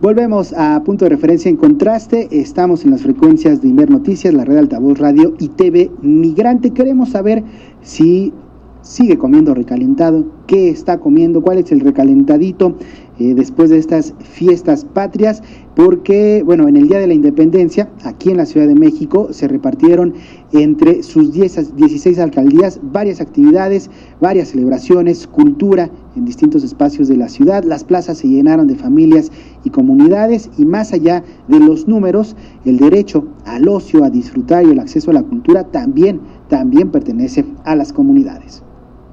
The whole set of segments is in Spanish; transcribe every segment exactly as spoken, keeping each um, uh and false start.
Volvemos a Punto de Referencia en Contraste. Estamos en las frecuencias de Imer Noticias, la red Altavoz Radio y T V Migrante. Queremos saber si sigue comiendo recalentado, qué está comiendo, cuál es el recalentadito eh, después de estas fiestas patrias, porque, bueno, en el Día de la Independencia, aquí en la Ciudad de México, se repartieron entre sus diez, dieciséis alcaldías varias actividades, varias celebraciones, cultura en distintos espacios de la ciudad. Las plazas se llenaron de familias y comunidades, y más allá de los números, el derecho al ocio, a disfrutar y el acceso a la cultura también, también pertenece a las comunidades.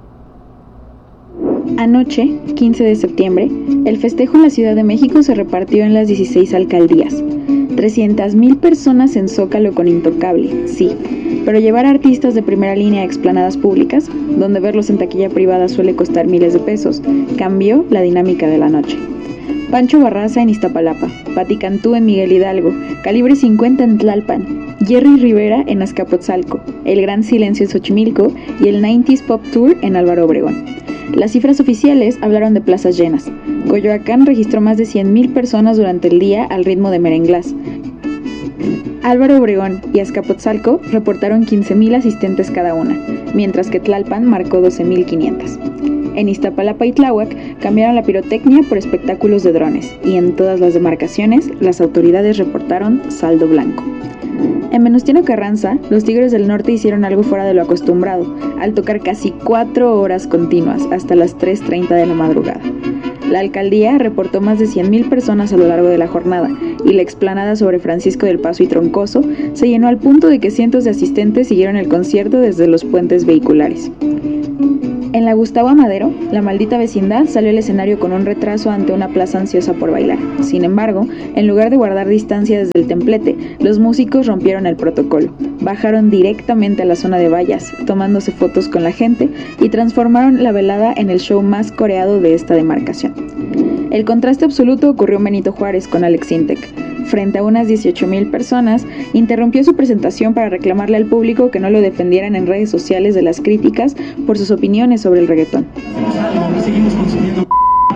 Anoche, quince de septiembre, el festejo en la Ciudad de México se repartió en las dieciséis alcaldías. trescientas mil personas en Zócalo con Intocable, sí, pero llevar a artistas de primera línea a explanadas públicas, donde verlos en taquilla privada suele costar miles de pesos, cambió la dinámica de la noche. Pancho Barraza en Iztapalapa, Pati Cantú en Miguel Hidalgo, Calibre cincuenta en Tlalpan, Jerry Rivera en Azcapotzalco, El Gran Silencio en Xochimilco y el noventa Pop Tour en Álvaro Obregón. Las cifras oficiales hablaron de plazas llenas. Coyoacán registró más de cien mil personas durante el día al ritmo de merenglás. Álvaro Obregón y Azcapotzalco reportaron quince mil asistentes cada una, mientras que Tlalpan marcó doce mil quinientos. En Iztapalapa y Tláhuac cambiaron la pirotecnia por espectáculos de drones, y en todas las demarcaciones las autoridades reportaron saldo blanco. En Venustiano Carranza, los Tigres del Norte hicieron algo fuera de lo acostumbrado, al tocar casi cuatro horas continuas, hasta las tres treinta de la madrugada. La alcaldía reportó más de cien mil personas a lo largo de la jornada, y la explanada sobre Francisco del Paso y Troncoso se llenó al punto de que cientos de asistentes siguieron el concierto desde los puentes vehiculares. En la Gustavo Amadero, la maldita vecindad salió al escenario con un retraso ante una plaza ansiosa por bailar. Sin embargo, en lugar de guardar distancia desde el templete, los músicos rompieron el protocolo, bajaron directamente a la zona de vallas, tomándose fotos con la gente, y transformaron la velada en el show más coreado de esta demarcación. El contraste absoluto ocurrió en Benito Juárez con Alex Intec. Frente a unas dieciocho mil personas, interrumpió su presentación para reclamarle al público que no lo defendieran en redes sociales de las críticas por sus opiniones sobre el reggaetón. Seguimos consumiendo